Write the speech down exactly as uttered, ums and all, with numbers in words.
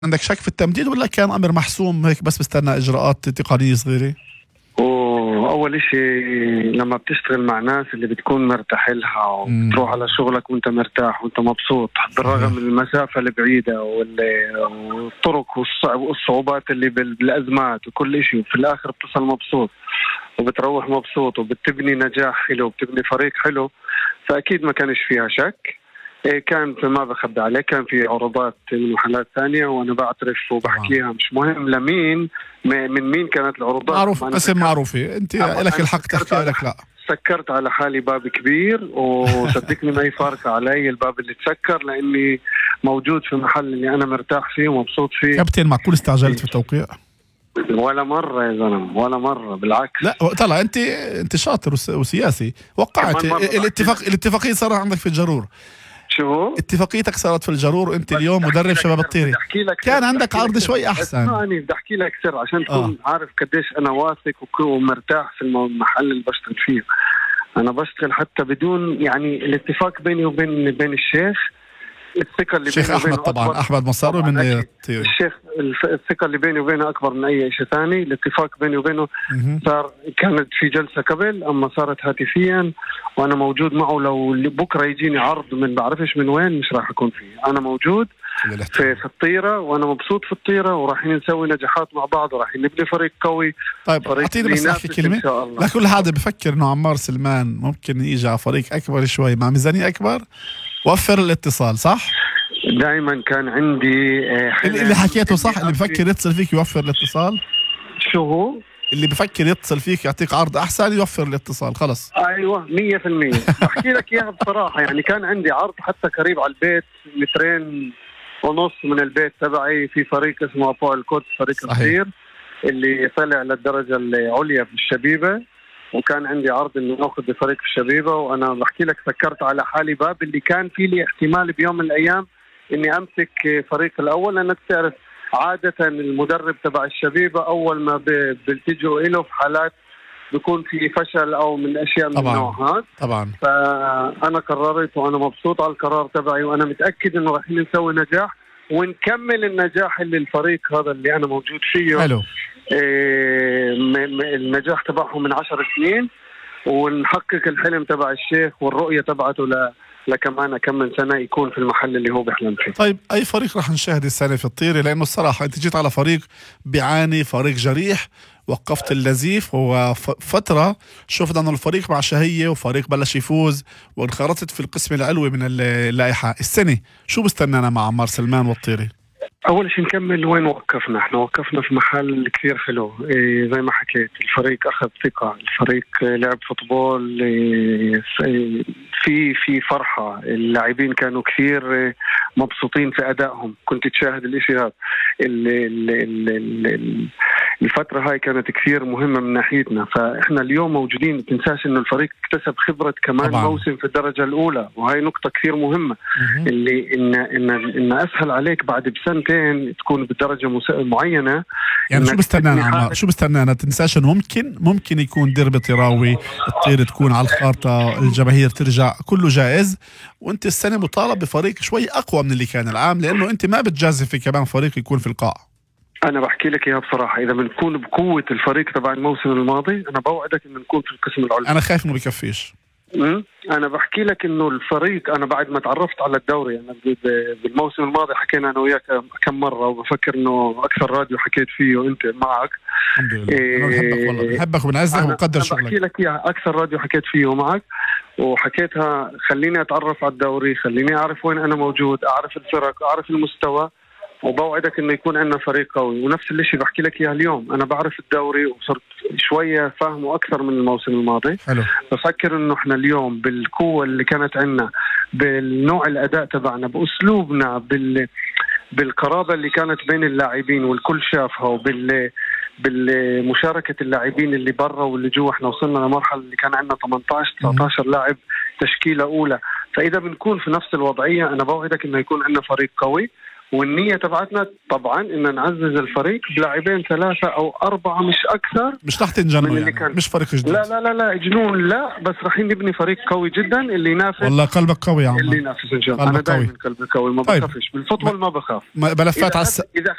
عندك شك في التمديد ولا كان أمر محسوم هيك بس بستنى إجراءات تقنية صغيرة؟ وأول إشي لما بتشتغل مع ناس اللي بتكون مرتاح لها وبتروح على شغلك وانت مرتاح وانت مبسوط بالرغم من المسافة البعيدة والطرق والصعوبات اللي بالأزمات وكل إشي، وفي الآخر بتصل مبسوط وبتروح مبسوط وبتبني نجاح حلو وبتبني فريق حلو، فأكيد ما كانش فيها شك. كان في ما بخبي عليه، كان في عروضات من محلات ثانية وأنا بعترف وبحكيها، مش مهم لمين من مين كانت العروضات، معروف قسم معروفة، أنت لك الحق تحكي لك لا. سكرت على حالي باب كبير وصدقني ما يفارق علي الباب اللي تسكر، لأني موجود في محل اللي أنا مرتاح فيه ومبسوط فيه. كابتن معقول استعجلت في التوقيع؟ ولا مرة يا زلمة، ولا مرة، بالعكس. لا طلع أنت أنت شاطر وسياسي، وقعت الاتفاق الاتفاقية صار عندك في الجرور. شو؟ اتفاقيتك صارت في الجرور وانت اليوم مدرب شباب الطيري، كان عندك عرض شوي احسن. اسمعني بدي احكي لك سر عشان تكون آه. عارف قديش انا واثق ومرتاح في المحل اللي بشتغل فيه. انا بشتغل حتى بدون يعني الاتفاق بيني وبين بين الشيخ، الثقة اللي الشيخ أحمد طبعا أحمد مصار من الشيخ، الثقة اللي بيني وبينه أكبر من أي شيء ثاني. الاتفاق بيني وبينه صار كانت في جلسة قبل، أما صارت هاتفيا وأنا موجود معه. لو بكرة يجيني عرض من بعرفش من وين مش راح أكون فيه، أنا موجود في, في الطيرة وأنا مبسوط في الطيرة ورايحين نسوي نجاحات مع بعض ورايحين نبني فريق قوي. طيب أعطيني بس أحكي كلمة لكل حدا بفكر إنه عمار سلمان ممكن يجي على فريق أكبر شوي مع ميزانية أكبر، وفر الاتصال صح؟ دائما كان عندي اللي حكيته صح، اللي بفكر يتصل فيك يوفر الاتصال. شو هو؟ اللي بفكر يتصل فيك يعطيك عرض أحسن يوفر الاتصال خلص. أيوة مية في المية. بحكي لك إياها بصراحة، يعني كان عندي عرض حتى قريب على البيت، مترين ونص من البيت تبعي، في فريق اسمه أبو القدس، فريق صغير اللي طلع للدرجة العليا في الشبيبة، وكان عندي عرض اني اخذ بفريق في الشبيبه. وانا بحكي لك سكرت على حالي باب اللي كان في لي احتمال بيوم من الايام اني امسك فريق الاول، لانك تعرف عاده المدرب تبع الشبيبه اول ما بيلتجوا له في حالات بيكون في فشل او من اشياء من النوع هذا. طبعا فانا قررت وانا مبسوط على القرار تبعي، وانا متاكد انه راح نسوي نجاح ونكمل النجاح اللي الفريق هذا اللي انا موجود فيه. حلو. إيه النجاح تبعهم من عشر سنين، ونحقق الحلم تبع الشيخ والرؤية تبعته ل... لكمان كم من سنة يكون في المحل اللي هو بيحلم فيه. طيب أي فريق رح نشاهد السنة في الطيري؟ لأنه الصراحة أنت جيت على فريق بيعاني، فريق جريح، وقفت اللزيف، وفترة شفنا أنه الفريق مع شهية وفريق بلش يفوز وانخرطت في القسم العلوي من اللائحة. السنة شو بستنانا مع عمار سلمان والطيري؟ أول شيء نكمل وين وقفنا. احنا وقفنا في محل كثير حلو، إيه زي ما حكيت الفريق أخذ ثقة، الفريق لعب فوتبول، إيه في في فرحة، اللاعبين كانوا كثير مبسوطين في أدائهم، كنت تشاهد الاشي هذا. الفترة هاي كانت كثير مهمة من ناحيتنا، فإحنا اليوم موجودين. تنساش إنه الفريق اكتسب خبرة كمان طبعا. موسم في الدرجة الأولى، وهي نقطة كثير مهمة مه. اللي إن إن إن أسهل عليك بعد بسنتين تكون بالدرجة معينة. يعني شو بستنانا عمار؟ شو بستنانا؟ تنساش إنه ممكن ممكن يكون ديربي طراوي، الطير تكون على الخارطة، الجماهير ترجع، كله جائز. وأنت السنة مطالب بفريق شوي أقوى من اللي كان العام، لأنه أنت ما بتجازف في كمان فريق يكون في القاع. أنا بحكي لك إياها بصراحة، إذا بنكون بقوة الفريق تبع الموسم الماضي أنا بوعدك إن نكون في القسم العلوي. أنا خايف إنه بكفيش. أنا بحكي لك إنه الفريق، أنا بعد ما تعرفت على الدوري، أنا بالموسم الماضي حكينا أنا وياك كم مرة، وبفكر إنه أكثر راديو حكيت فيه وأنت معك. الحمد لله. إيه أنا بحبك والله، بحبك ونعزك ونقدر شغلك. أنا بحكي لك إياها أكثر راديو حكيت فيه معك، وحكيتها خليني أتعرف على الدوري، خليني أعرف وين أنا موجود، أعرف الفرق، أعرف المستوى، وبوعدك انه يكون عندنا فريق قوي. ونفس الشيء بحكي لك اياه اليوم، انا بعرف الدوري وصرت شويه فاهمه اكثر من الموسم الماضي. حلو. بفكر انه احنا اليوم بالقوه اللي كانت عندنا، بالنوع الاداء تبعنا، باسلوبنا، بال بالقرابه اللي كانت بين اللاعبين والكل شافها، وبال بالمشاركه اللاعبين اللي برا واللي جوا، احنا وصلنا لمرحله اللي كان عندنا ثمانية عشر تسعة عشر لاعب تشكيله اولى. فاذا بنكون في نفس الوضعيه انا بوعدك انه يكون عندنا فريق قوي، والنية تبعتنا طبعا إن نعزز الفريق بلاعبين ثلاثة أو أربعة مش أكثر. مش تحت تنجنوا يعني كان. مش فريق جديد. لا لا لا لا جنون لا، بس رايحين نبني فريق قوي جدا اللي ينافس. والله قلبك قوي يا عم. اللي ينافس إن شاء الله. أنا دائما قلبي قوي ما طيب. بخافش بالفوتبول، ما بخاف. ملفات على الس...